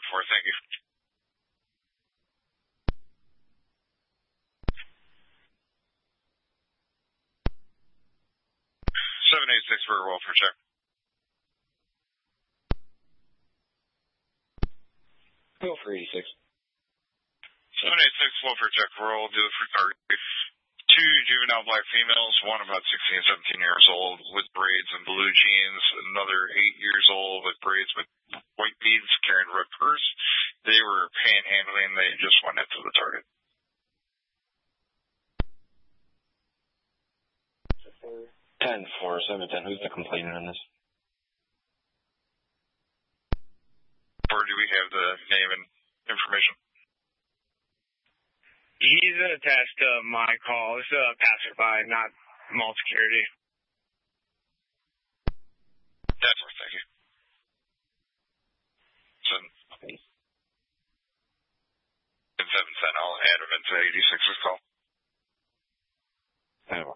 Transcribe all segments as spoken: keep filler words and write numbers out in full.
four, thank you. seven eight six for welfare check. Go for eighty-six. seven eight six, welfare check. Roll, do it for target. Two juvenile black females, one about sixteen, seventeen years old with braids and blue jeans, another eight years old with braids with white beads carrying a red purse. They were panhandling. They just went into the target. ten four, seven ten. Who's the complainant on this? Or do we have the name and information? He's attached to my call. It's a passerby, not mall security. That's right, thank you. So, in seven ten, I'll add him into eighty-six's call. Anyway.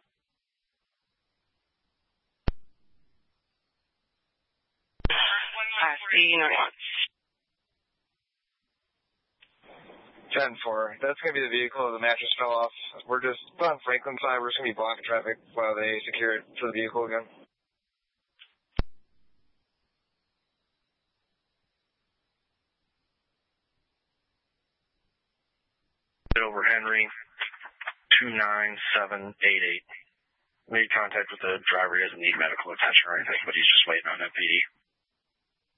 ten four. That's going to be the vehicle. The mattress fell off. We're just on Franklin side. We're just going to be blocking traffic while they secure it to the vehicle again. Over Henry, two nine seven eight eight. Made contact with the driver. He doesn't need medical attention or anything, but he's just waiting on M P D.